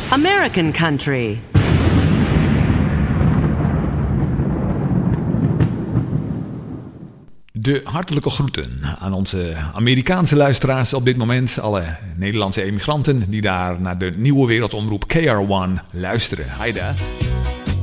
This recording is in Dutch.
American Country. De hartelijke groeten aan onze Amerikaanse luisteraars op dit moment. Alle Nederlandse emigranten die daar naar de nieuwe wereldomroep KR1 luisteren. Hi daar.